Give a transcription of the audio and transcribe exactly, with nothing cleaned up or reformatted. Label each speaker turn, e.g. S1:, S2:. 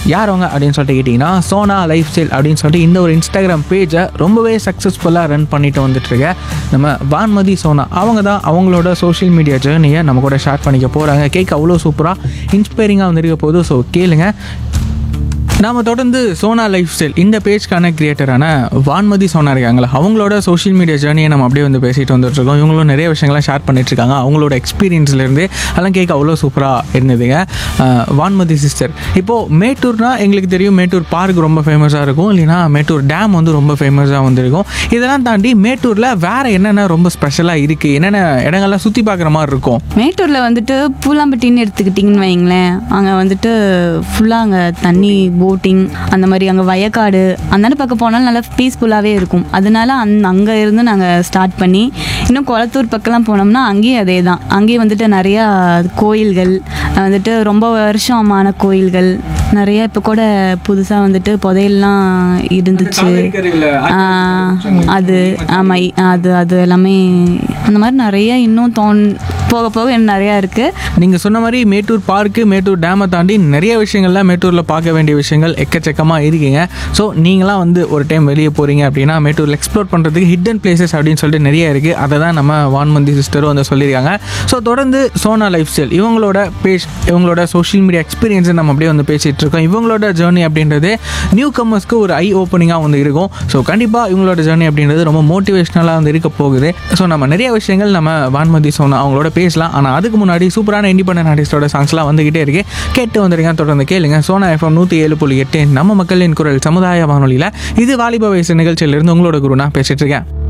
S1: யார் அவங்க அப்படின்னு சொல்லிட்டு கேட்டிங்கன்னா, சோனா லைஃப் ஸ்டைல் அப்படின்னு சொல்லிட்டு இந்த ஒரு இன்ஸ்டாகிராம் பேஜை ரொம்பவே சக்ஸஸ்ஃபுல்லாக ரன் பண்ணிட்டு வந்துட்டுருக்க நம்ம வான்மதி சோனா அவங்க தான் அவங்களோட சோஷியல் மீடியா ஜேர்னியை நம்ம கூட ஷேர் பண்ணிக்க போகிறாங்க. கேட்க அவ்வளோ சூப்பராக இன்ஸ்பைரிங்காக வந்துருக்க போது. ஸோ கேளுங்க. நாம் தொடர்ந்து சோனா லைஃப் ஸ்டைல் இந்த பேஜ்க்கான கிரியேட்டரான வான்மதி சோனா இருக்காங்களா, அவங்களோட சோஷியல் மீடியா ஜேர்னியை நம்ம அப்படியே வந்து பேசிகிட்டு வந்துட்டுருக்கோம். இவங்களும் நிறைய விஷயங்கள்லாம் ஷேர் பண்ணிட்டுருக்காங்க அவங்களோட எக்ஸ்பீரியன்ஸ்லேருந்து. அதெல்லாம் கேட்க அவ்வளோ சூப்பராக இருந்ததுங்க. வான்மதி சிஸ்டர், இப்போது மேட்டூர்னால் எங்களுக்கு தெரியும், மேட்டூர் பார்க் ரொம்ப ஃபேமஸாக இருக்கும், இல்லைனா மேட்டூர் டேம் வந்து ரொம்ப ஃபேமஸாக வந்துருக்கும். இதெல்லாம் தாண்டி மேட்டூரில் வேறு என்னென்ன ரொம்ப ஸ்பெஷலாக இருக்குது, என்னென்ன இடங்கள்லாம் சுற்றி பார்க்குற மாதிரி இருக்கும்?
S2: மேட்டூரில் வந்துட்டு பூலாம்பட்டின்னு எடுத்துக்கிட்டிங்கன்னு வைங்களேன், அங்கே வந்துட்டு ஃபுல்லாக அங்கே தண்ணி போட்டிங் அந்த மாதிரி, அங்கே வயக்காடு அந்த பக்கம் போனாலும் நல்லா பீஸ்ஃபுல்லாகவே இருக்கும். அதனால அந் அங்கே இருந்து நாங்கள் ஸ்டார்ட் பண்ணி இன்னும் குளத்தூர் பக்கம்லாம் போனோம்னா அங்கேயும் அதே தான். அங்கேயும் வந்துட்டு நிறையா கோயில்கள் வந்துட்டு ரொம்ப வருஷமான கோயில்கள் நிறைய இப்போ கூட புதுசாக வந்துட்டு புதையல்லாம் இருந்துச்சு. அது ஆமாம், அது அது எல்லாமே அந்த மாதிரி நிறைய இன்னும் தோன் போக போக நிறையா இருக்குது.
S1: நீங்கள் சொன்ன மாதிரி மேட்டூர் பார்க்கு, மேட்டூர் டேமை தாண்டி நிறைய விஷயங்கள்லாம் மேட்டூரில் பார்க்க வேண்டிய விஷயங்கள் எக்கச்சக்கமாக இருக்குங்க. ஸோ நீங்களாம் வந்து ஒரு டைம் வெளியே போகிறீங்க அப்படின்னா மேட்டூரில் எக்ஸ்ப்ளோர் பண்ணுறதுக்கு ஹிடன் பிளேசஸ் அப்படின்னு சொல்லிட்டு நிறைய இருக்குது. அதை தான் நம்ம வான்மதி சிஸ்டரும் வந்து சொல்லியிருக்காங்க. ஸோ தொடர்ந்து சோனா லைஃப் ஸ்டைல் இவங்களோட பேஜ், இவங்களோட சோஷியல் மீடியா எக்ஸ்பீரியன்ஸை நம்ம அப்படியே வந்து பேசிகிட்டு இருக்கோம். இவங்களோட ஜேர்னி அப்படின்றது நியூ கம்மர்ஸ்க்கு ஒரு ஐ ஓப்பனிங்காக வந்து இருக்கும். ஸோ கண்டிப்பாக இவங்களோட ஜேர்னி அப்படின்றது ரொம்ப மோட்டிவேஷ்னலாக வந்து இருக்க போகுது. ஸோ நம்ம நிறைய விஷயங்கள் நம்ம வான்மதி சோனா அவங்களோட பேசலாம். ஆனால் அதுக்கு முன்னாடி சூப்பரான இண்டிபெண்டன்ட் ஆர்டிஸ்டோட சாங்ஸ்லாம் வந்துகிட்டே இருக்கு. கேட்டு வந்துருங்க, தொடர்ந்து கேளுங்க. சோனா எஃப்எம் நூற்றி ஏழு புள்ளி எட்டு நம்ம மக்களின் குரல் சமுதாய வானொலியில் இது வாலிப வயசு நிகழ்ச்சியிலிருந்து உங்களோட குரு நான் பேசிட்டு இருக்கேன்.